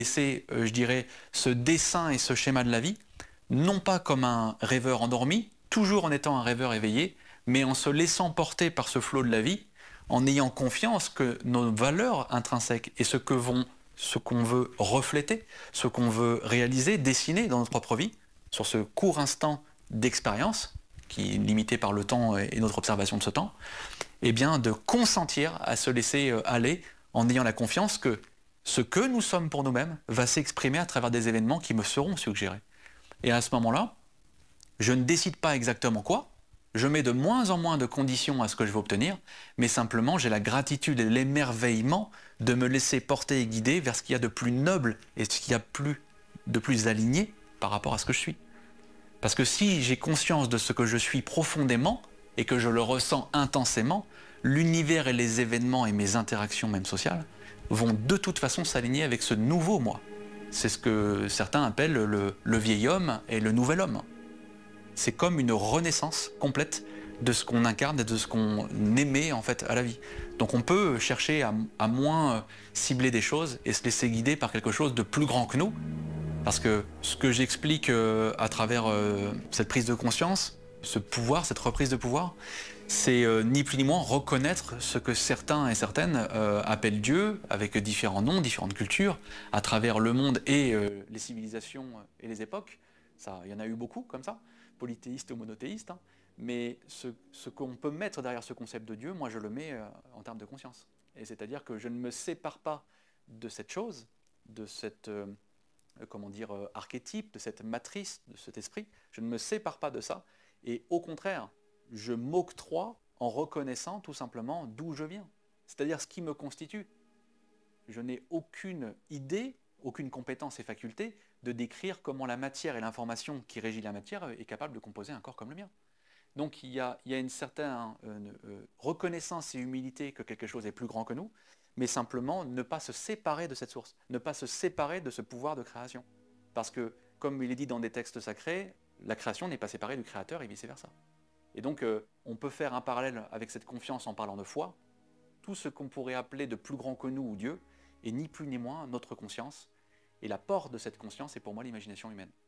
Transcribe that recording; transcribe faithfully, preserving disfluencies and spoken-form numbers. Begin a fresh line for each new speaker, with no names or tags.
c'est, euh, je dirais, ce dessin et ce schéma de la vie, non pas comme un rêveur endormi, toujours en étant un rêveur éveillé, mais en se laissant porter par ce flot de la vie, en ayant confiance que nos valeurs intrinsèques et ce que vont, ce qu'on veut refléter, ce qu'on veut réaliser, dessiner dans notre propre vie, sur ce court instant d'expérience, qui est limité par le temps et notre observation de ce temps, eh bien de consentir à se laisser aller en ayant la confiance que ce que nous sommes pour nous-mêmes va s'exprimer à travers des événements qui me seront suggérés. Et à ce moment-là, je ne décide pas exactement quoi, je mets de moins en moins de conditions à ce que je veux obtenir, mais simplement j'ai la gratitude et l'émerveillement de me laisser porter et guider vers ce qu'il y a de plus noble et ce qu'il y a plus, de plus aligné par rapport à ce que je suis. Parce que si j'ai conscience de ce que je suis profondément et que je le ressens intensément, l'univers et les événements et mes interactions même sociales vont de toute façon s'aligner avec ce nouveau moi. C'est ce que certains appellent le, le vieil homme et le nouvel homme. C'est comme une renaissance complète de ce qu'on incarne et de ce qu'on aimait en fait à la vie. Donc on peut chercher à, à moins cibler des choses et se laisser guider par quelque chose de plus grand que nous. Parce que ce que j'explique euh, à travers euh, cette prise de conscience, ce pouvoir, cette reprise de pouvoir, c'est euh, ni plus ni moins reconnaître ce que certains et certaines euh, appellent Dieu, avec différents noms, différentes cultures, à travers le monde et euh, les civilisations et les époques. Ça, il y en a eu beaucoup comme ça, polythéistes ou monothéistes, hein. Mais ce, ce qu'on peut mettre derrière ce concept de Dieu, moi je le mets euh, en termes de conscience. Et c'est-à-dire que je ne me sépare pas de cette chose, de cette... Euh, comment dire, euh, archétype, de cette matrice, de cet esprit. Je ne me sépare pas de ça. Et au contraire, je m'octroie en reconnaissant tout simplement d'où je viens. C'est-à-dire ce qui me constitue. Je n'ai aucune idée, aucune compétence et faculté de décrire comment la matière et l'information qui régit la matière est capable de composer un corps comme le mien. Donc il y a, il y a une certaine euh, euh, reconnaissance et humilité que quelque chose est plus grand que nous, mais simplement ne pas se séparer de cette source, ne pas se séparer de ce pouvoir de création. Parce que, comme il est dit dans des textes sacrés, la création n'est pas séparée du créateur et vice-versa. Et donc, euh, on peut faire un parallèle avec cette confiance en parlant de foi. Tout ce qu'on pourrait appeler de plus grand que nous ou Dieu est ni plus ni moins notre conscience. Et l'apport de cette conscience est pour moi l'imagination humaine.